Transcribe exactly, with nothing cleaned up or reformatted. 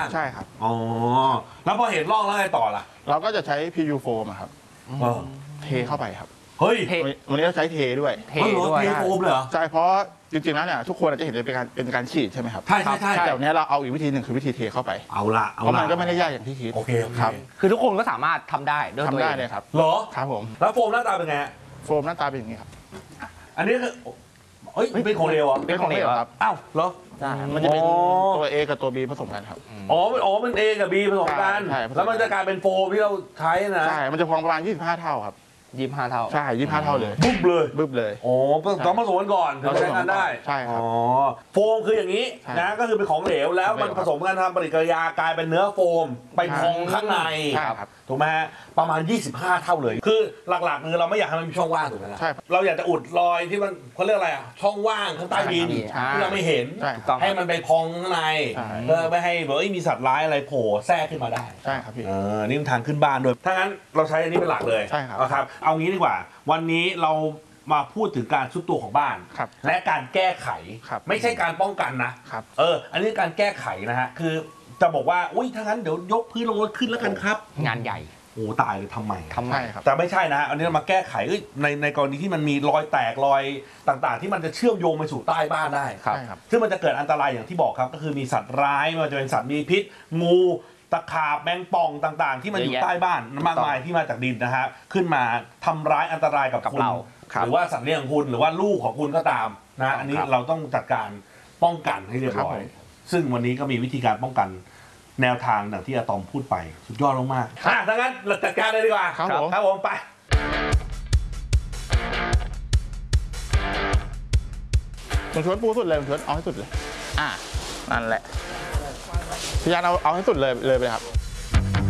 างใช่ครับอ๋อแล้วพอเห็นร่องแล้วไงต่อล่ะเราก็จะใช้ พี ยู โฟมครับเทเข้าไปครับเฮ้ยวันนี้เราใช้เทด้วยเทด้วยเทโฟมเลยเหรอใช่เพราะจริงๆแล้วเนี่ยทุกคนอาจจะเห็นเป็นการเป็นการฉีดใช่ไหมครับใช่ใช่ใช่แต่วันนี้เราเอาอีกวิธีหนึ่งคือวิธีเทเข้าไปเอาละเพราะมันก็ไม่ได้ยากอย่างที่คิดโอเคครับคือทุกคนก็สามารถทำได้ด้วยตัวเองทำได้เลยครับเหรอครับผมแล้วโฟมหน้าตาเป็นไงโฟมหน้าตาเป็นอย่างนี้ครับอันนี้คือเฮ้ยเป็นของเหลวอ่ะเป็นของเหลวครับอ้าวเหรอใช่มันจะเป็นตัว A กับตัว B ผสมกันครับอ๋ออ๋อมัน A กับ B ผสมกันแล้วมันจะกลายเป็นโฟมที่เราใช้นะใช่มันจะพองประมาณยี่สิบห้าเท่าครับยี่สิบห้าเท่าใช่ยี่สิบห้าเท่าเลยบึ้บเลยบึ้บเลยโอ้ต้องผสมกันก่อนเราใช้งานได้ใช่ครับอ๋อโฟมคืออย่างนี้นะก็คือเป็นของเหลวแล้วมันผสมกันทำปฏิกิริยากลายเป็นเนื้อโฟมไปพองข้างในถูกไหมฮะประมาณยี่สิบห้าเท่าเลยคือหลักๆคือเราไม่อยากให้มันมีช่องว่างถูกไหมล่ะเราอยากจะอุดรอยที่มันเขาเรียกอะไรอ่ะช่องว่างข้างใต้ดินที่เราไม่เห็นให้มันไปพองข้างในเพื่อไม่ให้แบบมีสัตว์ร้ายอะไรโผล่แทรกขึ้นมาได้ใช่ครับพี่เออนี่มันทางขึ้นบ้านด้วยถ้างั้นเราใช้อันนี้เป็นหลักเลยใช่ครับนะครับเอางี้ดีกว่าวันนี้เรามาพูดถึงการทรุดตัวของบ้านและการแก้ไขไม่ใช่การป้องกันนะเอออันนี้การแก้ไขนะฮะคือจะบอกว่าอุ้ยถ้างั้นเดี๋ยวยกพื้นลงรถขึ้นแล้วกันครับงานใหญ่โอ้ตายเลยทำไมทำไมครับแต่ไม่ใช่นะอันนี้เรามาแก้ไขในในกรณีที่มันมีรอยแตกรอยต่างๆที่มันจะเชื่อมโยงไปสู่ใต้บ้านได้ครับซึ่งมันจะเกิดอันตรายอย่างที่บอกครับก็คือมีสัตว์ร้ายไม่ว่าจะเป็นสัตว์มีพิษงูตะขาบแมงป่องต่างๆที่มันอยู่ใต้บ้านมากมายที่มาจากดินนะฮะขึ้นมาทำร้ายอันตรายกับคุณหรือว่าสัตว์เลี้ยงของคุณหรือว่าลูกของคุณก็ตามนะอันนี้เราต้องจัดการป้องกันให้เรียบร้อยซึ่งวันนี้ก็มีวิธีการป้องกันแนวทางอย่างที่อะตอมพูดไปสุดยอดมากๆอ่ะดังนั้นเราจัดการเลยดีกว่าครับผมครับผมไปมันชวนปูสุดเลยมันชวนเอาให้สุดเลยอ่านั่นแหละพี่ยานเอาเอาให้สุดเลยเลยไปครับ